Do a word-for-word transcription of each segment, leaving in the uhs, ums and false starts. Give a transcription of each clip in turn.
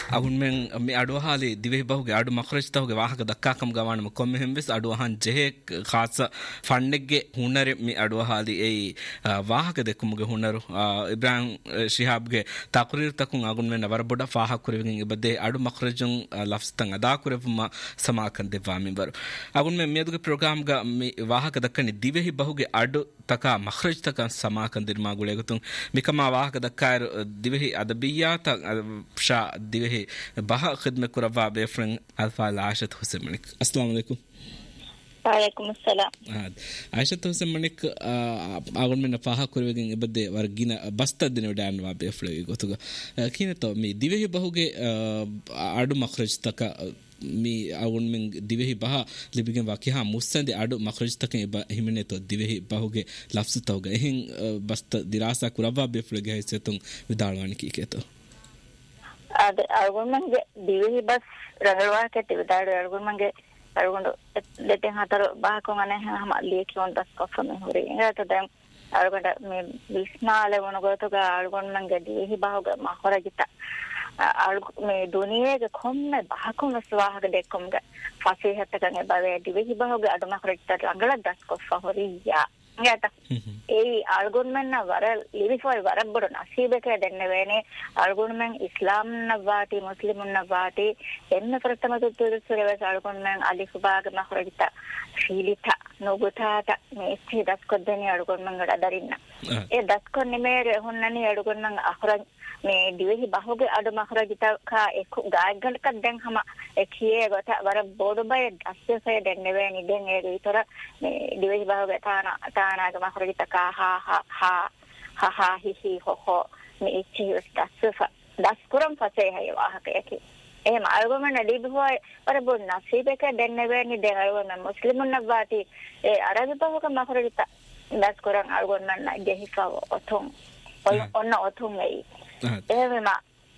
agun men me adu hali divehi bahuge adu makhraj tahuge wahaka dakkakam gawanam komme hemves adu han jehe khasa fannegge hunare me adu hali ei wahaka dekumuge hunaru Ibrahim Shihabge taqrir takun agun men war boda faha kurevin ibade adu makhrajun lafz tan ada kurevuma samakan dewa minbar agun men meduge program ga me wahaka dakkani divehi bahuge adu taka makhraj taka samakan dirma gulegutun mikama wahaka dakkar divehi adabiyata sha divehi baha khidmat kurava befren alfa aishat hussein manik assalamu alaikum wa alaikum assalam aishat hussein manik agun men faha kurwegen ibade wargina basta dinu dan wa befle gotuga kineto me divehi bahuge adu makhraj taka mi agun men divehi baha libigen wakiha musande adu makhraj taken himene to divehi bahuge lafz tawga ehin basta dirasa kurava befle ge setun vidalwani kiketo ad argumenge divehi bas rangalwa ke vidal argumenge argundo leten hatar ba ko ane hama lekon das ko fame hore ingata dan argundo me visnale wono goto ga argumenge divehi bahuge makhorajita me duniye ke komme bahakon swaha de komga fase hatta kan bawe divehi bahuge adu makhorajita rangala das ko fahoriya ngata ei argument na wara livifoy wara bodo nasibe ke denne vene argument islam na vati muslimun na vati enna prathama tuttu sureva argument alif bag makhorajita shilita nogutata me ichi das ko deni argument gada darinna e das ko nimere hunnani argument akhra me divehi bahuge adu makhorajita ka ek gaaggan ka den hama ekiye gota wara bodo bay asya say denne vene den e vitora me divehi bahuge tana tana ga makhorajita ka ha ha ha ha ha hi hi ho ho me ichi das das kuram fase hay wahaka eki එහෙම අල්ගොමන ලිබ්හොයි වර බොන්න නසීබක දෙන්න වෙන්නේ දැන් අල්ගොමන මුස්ලිමුන් නබාටි ඒ අරබි බහක මහරලිත දස් කරන් අල්ගොමන දෙහිකව ඔතොන් ඔන්න ඔතොන් එයි එහෙම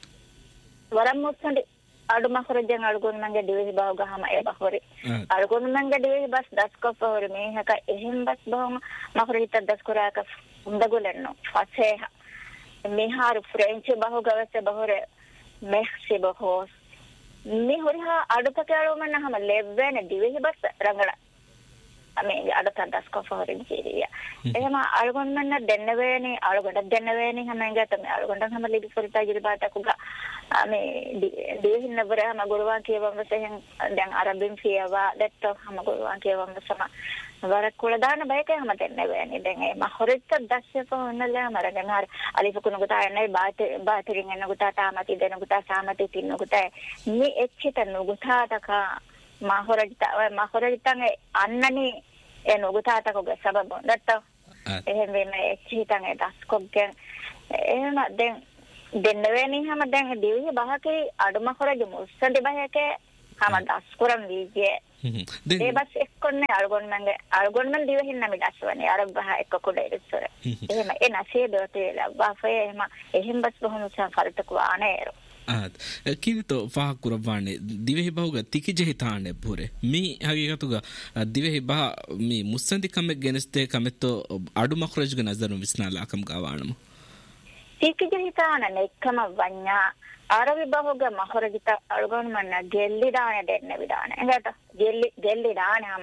වරම් මුස්සන්දි අඩු මහරජන් අල්ගොමනගේ දෙවි බව ගහම ඒ බහරි අල්ගොමනගේ දෙවි බස් දස් කොපහරි මේහක එහෙම බස් බහම මහරලිත දස් කරාක උන්දගොලන්නෝ ෆසේ මෙහාර French බහු ගවස බහර මෙක්සි බහොස් me horiha adata kalo man hama levene divehi bas rangala ame adata das ko forin jiriya ehma algon man denna vene algonda denna vene hama ngata me algonda hama libi forita jiri bata kuga ame divehi nabara hama gurwa kiyawa mesen dan arabin fiyawa detto hama gurwa kiyawa mesama wara kula dana bayke hama denna vene den e ma horita dasya ko nalla maragan har alifu kunu guta nei baate baatering en guta tamati den guta samati tin guta ni echita no guta taka ma horita ma horita nge annani en guta taka ko sabab datto එහෙම වෙන echita nge das ko gen එහෙම den denna vene hama den divi bahake aduma khorage mussande bahake hama das kuram vije ඒ bus එක්කොන්නේ අල්ගොන්මන්ගේ අල්ගොන්මන් දිවෙහින් නම් ඉඩස්වනේ අර බහ එක්ක කුඩ ඉස්සර එහෙම ඒ නැසේදෝතේ ලබ්බාෆේ එහෙම එහෙම බස් බොහොම සාෆල්තක වානේරෝ ආත් කිවිතෝ ෆහ කුරවානේ දිවෙහි බහුග තිකිජෙහි තානේ පුරේ මි හගීගතුග දිවෙහි බහ මි මුස්සන්දි කම ගෙනස්තේ කමෙතෝ අඩු මඛරජ්ග නසරු විස්නාලාකම් ගාවානම තිකිජෙහි තානේ එක්කම වඤ්ඤා අරවි බහුග මහරජිත අල්ගොන්මන්න ගෙල්ලි දාන දෙන්න විදාන එකට ගෙල්ලි ගෙල්ලි දානම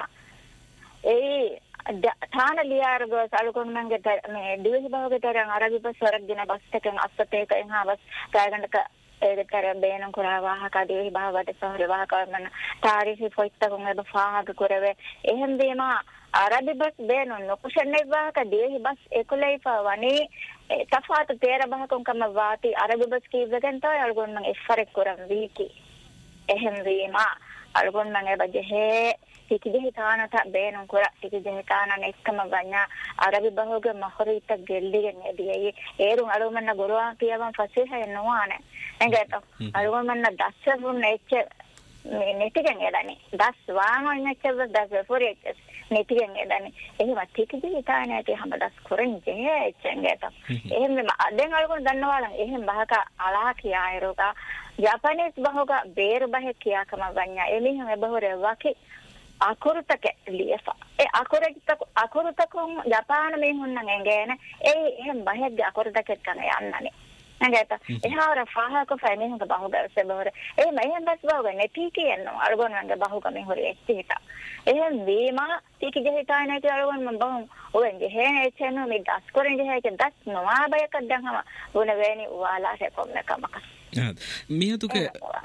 ඒ තාන ලියාරග අල්ගොන්මන්ගේ මේ දිවි බහුග තරන් අරවි බස් වරක් දින බස් එකෙන් අස්සතේක එහාවස් ගායගණක ඒකතර බේනම් කරවා හකදී බහවට සහර වාකවන්න තාරිහි ෆොයිත්තකුන් එබ ෆාහක කරවේ එහෙම වීම අරබි බස් බේනො නොකුෂන්නේ වාක දිවි බස් එකොලයිප වනේ තෆාත තේර බහකුන් කම වාති අරබි බස් කීවකෙන් තෝ අල්ගොන්මන් ඉෆරක් කරන් වීකි එහෙම වීම අල්ගොන්මන් එබජෙහෙ තිකිදෙහි තානත බේනම් කර තිකිදෙහි තානන එක්කම වඤ්ඤා අරබි බහුග මහරිත ගෙල්ලිගෙන් එදියේ ඒරුන් අලුමන්න ගොරවා කියවම් ෆසීහ එනවානේ එංගත අලුමන්න දස්සුන් එච්ච මේ netigen edani das waano inechව das forek netigen edani එහෙම තිකිදෙහි තානට හැම das කරන්නේ එච්චෙන්ගත එහෙම අදෙන් අලුගොන් දන්නවාලන් එහෙම බහක අලා කියායරෝක ජපානීස් බහුග බේර බහ කියාකම වඤ්ඤා එමිහම බහුර වකි අකුරුතක ලියෆ ඒ අකුරට අකුරුතක ජපාන මේ හොන්නන් එංගේන ඒ එහෙම බහෙග්ග අකුරුතක කන යන්නනේ Nagata, ehara faha ko fai mihun ka bahuga se bahore. Eh mayan bas bahuga ne tiki enno algon nanga bahuga me hore estita. Eh vima tiki jehita na ti algon man bahun owen je he chenu me das koren je he ke das no abaya kaddan hama guna veni wala se komne kamaka. මියතුක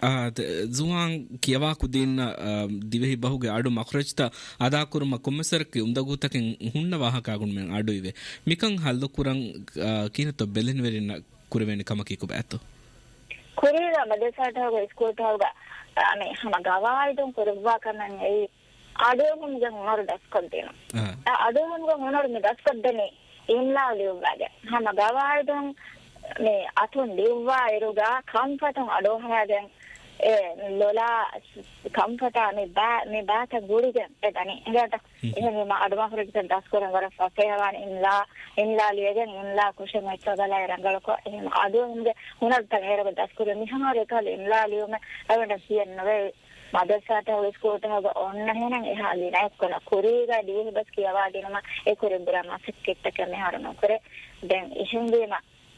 Juan කියවා කුදින්න දිවෙහි බහුගේ අඩු මක්රජ්ත අදාකුරුම කොම්මසරක උන්දගූතකින් හුන්න වාහකාගුන් මෙන් අඩුයිවේ මිකං හල්ද කුරන් කීනත බෙලෙන් වෙරින්න කුරවෙන කමකීකු බෑතු කුරීලා මදසාට හොග ස්කූල්ට හොග මේ හම ගවායිදුන් කුරවා කරනන් ඒ අඩුවම ගන් මොනර දස්කොත් දෙනවා අඩුවම ගන් මොනර මේ දස්කොත් දෙනේ ඉන්ලා ලියුවාගේ හම ගවායිදුන් මේ අතුන් ලිව්වා එරුගා කම්පතන් අඩෝහාගෙන් ඒ ලොලා කම්පතා මේ බා මේ බාත ගුරිගෙන් එතනි එකට එහෙම මම අඩමහරට දස් කරන් වර ෆකේවාන ඉන්ලා ඉන්ලා ලියගෙන් ඉන්ලා කුෂම ඉස්සදලා රංගලකෝ එහෙම අඩුවන්ගේ මොනක් තලහෙරව දස් කරන් මිහාරේ කාලේ ඉන්ලා ලියුම අවඩ සියන්නවේ මදසාට ස්කෝට හොග ඔන්න එහෙනම් එහා ලියලා එක්කන කුරීගා දීහි බස් කියවා දෙනම ඒ කුරිබ්‍රා මාසෙක් එක්ක කරන්නේ හරන කරේ දැන් එහෙන්දීම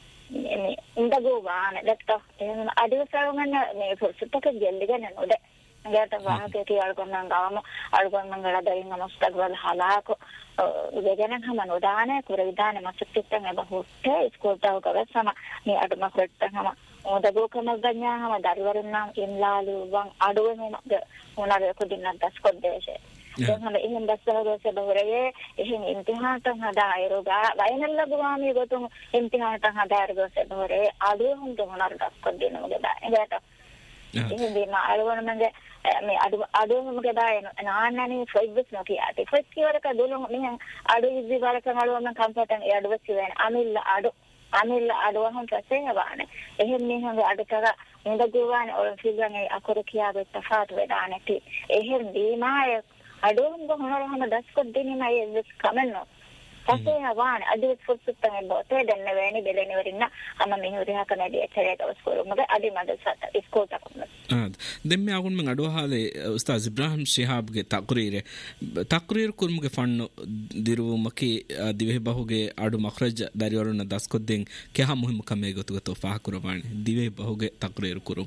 මේ ඉඳගෝ වාන දැක්ක එහෙනම් අඩිවසවගන්න මේ පුරුෂතක ජෙල්ලිගෙන නොද නගට වාහකේ කියලා ගමන් ගාම අල්ගොන් මංගල දරින් මස්තක් වල හලාක වෙගෙන හැම නොදානේ කුර විදාන මසක්තින් එබ හොට්ටේ ස්කෝල්තාව කවසම මේ අඩම ෆෙට්ටම ඔදගෝ කමගඤ්ඤාම දරිවරුන් නම් ඉන්ලාලු වන් අඩුවෙම මොනවාද කොදින්න දස්කොත් දේශේ එහෙනම් එහෙන් දැස්සවරස බහරයේ එහෙන් ඉම්තිහානට හදායරුගා වයනල්ල ගුවාමී ගොතුන් ඉම්තිහානට හදායරුගස බහරයේ අඩුවුන් දුනර දස්කොත් දෙනමුගේ බෑ එකට එහෙන් මේ අලවන මගේ මේ අඩු අඩුවමුගේ බෑ නාන්නනේ ෆයිබ්ස් නොකියාටි ෆයිබ් කිවරක දුලුන් මෙහන් අඩු ඉදි වරක අලවන කම්පටන් ඒ අඩුව සිවෙන අමිල්ල අඩු අමිල්ල අඩුවහන් පස්සේ වානේ එහෙන් මෙහන් අඩතර ඉඳ ගුවානේ ඔය ෆිල්ගන්නේ අකුරු කියාවෙත් තෆාත් වේදානටි එහෙන් දීමාය අඩුවම් ගොහරහම දස්කොත් දෙන්නේ නෑ එස් කමන්නෝ පස්සේ ආවන අදිත් ෆොට්ටුත්තම බොතේ දෙන්න වෙන්නේ බෙලෙන්නේ වරින්න අම මිහුරිහ කනදී එච්චරේක ස්කෝරුමක අදි මදසත ස්කෝටක් ආ දෙම්ම ආගුන් මං අඩුවහලේ උස්තාස් ඉබ්‍රාහිම් ශිහාබ්ගේ තක්රීරේ තක්රීර කුරුමගේ ෆන්නු දිරුවමකි දිවෙහි බහුගේ අඩු මක්රජ දරිවරුන දස්කොත් දෙන් කහ මුහිම කමේ ගතුග තෝෆා කුරවානේ දිවෙහි බහුගේ තක්රීර කුරු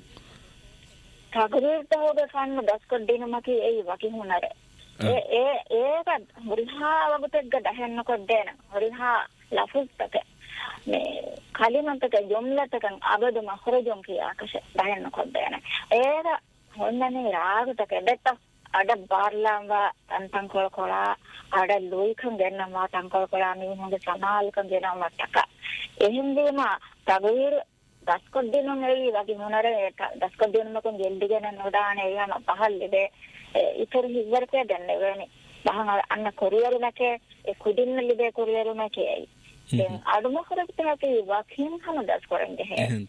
තක්රීර තෝගේ ෆන්නු දස්කොත් දෙනමකි ඒ වකි හුනරේ ඒ ඒ ඒක හරිහා වගතෙක් ගහන්නකොත් දෙන හරිහා ලෆුස්තක මේ කලිමන්තක ජොම්ලතක අබද මහරජොම් කියාකෂ ගහන්නකොත් දෙන ඒක හොන්නනේ රාගතක දෙත්ත අඩ බාර්ලාම්වා තන්තන් කොල කොලා අඩ ලොයිකන් දෙන්නවා තන්කොල කොලා මිහුගේ සමාල්කන් දෙනවා ටක එහෙන්දීම තවීර දස්කොත් දෙනුන් එයි වගේ මොනර දස්කොත් දෙනුමකන් ජෙල්දිගෙන නොදානේ යම පහල් ලෙබේ ඉතර හිවරකේ දැන්නේ වෙන්නේ බහන් අන්න කොරියරු නැකේ ඒ කුඩින්න ලිබේ කොරියරු නැකේ දැන් අඩුම කරපිට අපි වකින් හැම දස් කරන්නේ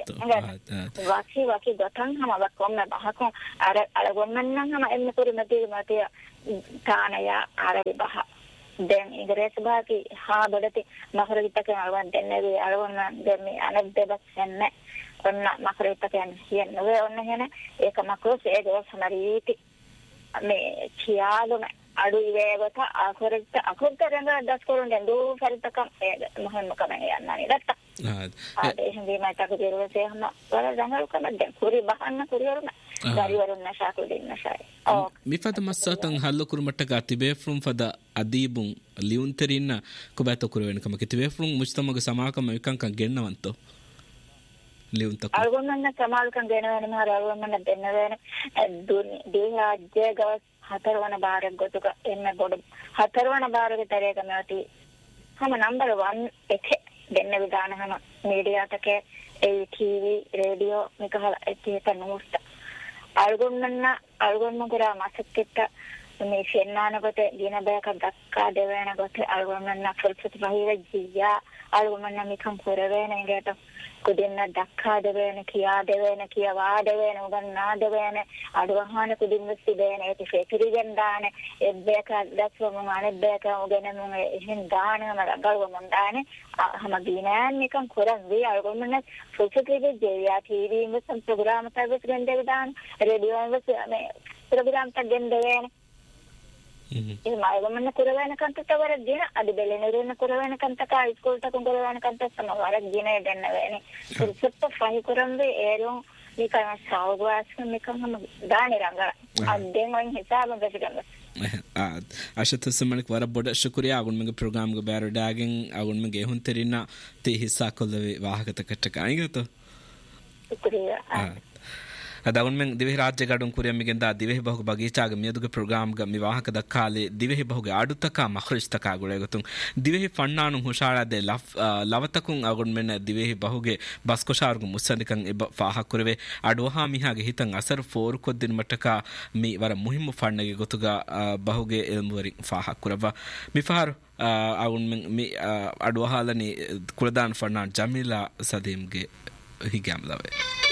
හැ වකි වකි ගතන් හැම වක්කොම බහක අර අර ගොන්නන් හැම එන්න පරිමති මතය තානය අර බහ දැන් ඉංග්‍රීසි භාෂි හා බඩති මහරවිතක අරවන් දෙන්නේ අරවන් දෙන්නේ අනද්දබස් යන්නේ ඔන්න මහරවිතක යන්නේ ඔන්න හෙන ඒක මකෝස් ඒ දවස් හමරීටි මේ කියාලුම අඩු ඉවේවක අකරට අකරතරංග දස් කරුන් දැන් දෝ පරිතක මොහොම කමනේ යන්නේ නැත්ත ආ ඒ හින්දි මට කදිරවසේ හැම වල දඟල් කම දැන් කුරි බහන්න කුරිවරුම දරිවරුන් නැසාකු දෙන්න සයි ඕ මිෆත මස්සතන් හල්ල කුරුමට ගතිබේ ෆ්‍රම් ෆද අදීබුන් ලියුන්තරින්න කොබත කුරවෙන කම කිතිබේ ෆ්‍රම් මුස්තමග සමාකම එකංකන් ගෙන්නවන්තෝ ලියුන්තක අල්ගොන්නන්න සමාල්කන් ගෙනවෙන මාර අල්ගොන්නන්න දෙන්න වෙන දුනි දේහාජ්‍ය ගවස් හතරවන බාරක් ගොතුක එන්න ගොඩ හතරවන බාරක තරයක නැති හැම නම්බර वन එක දෙන්න විදාන හැම මීඩියාතක ඒ ටීවී රේඩියෝ මේකහල ඒකේ නෝස්ත අල්ගොන්නන්න අල්ගොන්න කරා මාසෙක්ට මේ සෙන්නානකට දින බයක දක්කා දෙවන කොට අල්ගොන්නන්න ෆල්සත් බහිර ජීයා අල්ගොන්නන්න මිකම් කරවෙන එකට කුදින්න දක්කා දෙවන කියා දෙවන කියවා දෙවන උගන්නා දෙවන අඩවහන කුදින්න සිදෙන ඒ ෆේකරි ගන්දාන එබ්බේක දැක්වම අනෙබ්බේක උගෙනම එහෙන් දානම රංගල්ව මොන්දානේ හැම දිනයන් නිකන් කරන් වේ අල්ගොන්නන්න ෆල්සත්ගේ ජීයා ටීවී මෙසම් ප්‍රෝග්‍රෑම් සර්විස් ගන්දේ දාන රේඩියෝ මෙස මේ ප්‍රෝග්‍රෑම් තගෙන් දෙවන ఇది మాయగమన్న కురవైనకంత వరకు దిన అది బెల్లెనూరిన కురవైనకంత హైస్కూల్టకు కురవైనకంత వరకు దిన ఎడన్నవేని ಸುತ್ತ ಫೈ ಕುರಂಬೆ ಏರೋ ಮಿಕ ಸಾವುವಾಸ ಮಿಕ ಹಮ ದಾನಿ ರಂಗ ಅದೇನ್ ಒಂದ್ ಹಿಸಾಬ ಗಸಿಗಂಗ ಅಶತ ಸಮನಕ್ ವರ ಬೊಡ ಶುಕ್ರಿಯಾ ಅಗುನ್ ಮಗೆ ಪ್ರೋಗ್ರಾಮ್ ಗೆ ಬ್ಯಾರ ಡಾಗಿಂಗ್ ಅಗುನ್ ಮಗೆ ಹುನ್ ತೆರಿನ ತಿ ಹಿಸಾ ಕೊಲ್ಲವೆ ವಾಹಕತ ಕಟ್ಟಕ ಐಗತ ಶುಕ್ರಿಯಾ ಅದವನ್ ಮೆಂ ದಿವೆ ರಾಜ್ಯ ಗಡುಂ ಕುರಿಯಂ ಮಿಗೆಂದ ದಿವೆ ಬಹುಗ ಬಗೀಚಾಗ ಮಿಯದುಗೆ ಪ್ರೋಗ್ರಾಮ್ ಗ ಮಿ ವಾಹಕ ದಕ್ಕಾಲೆ ದಿವೆ ಬಹುಗ ಆಡುತಕ ಮಖ್ರಿಜ್ ತಕ ಗುಳೆಗತುಂ ದಿವೆ ಫಣ್ಣಾನು ಹುಷಾಳದೆ ಲಫ್ ಲವತಕುಂ ಅಗುನ್ ಮೆನ್ ದಿವೆ ಬಹುಗೆ ಬಸ್ಕೊಶಾರ್ಗು ಮುಸಂದಿಕಂ ಇಬ ಫಾಹ ಕುರವೆ ಅಡುಹಾ ಮಿಹಾಗೆ ಹಿತಂ ಅಸರ್ ಫೋರ್ ಕೊದ್ದಿನ ಮಟಕ ಮಿ ವರ ಮುಹಿಮ್ ಫಣ್ಣಗೆ ಗೊತುಗ ಬಹುಗೆ ಎಲ್ಮುವರಿ ಫಾಹ ಕುರವ ಮಿಫಾರ್ ಅಗುನ್ ಮೆಂ ಮಿ ಅಡುಹಾಲನಿ ಕುಳದಾನ್ ಫಣ್ಣಾನ್ ಜಮೀಲಾ ಸದೀಮ್ಗೆ ಹಿಗ್ಯಾಮ್ ಲವೆ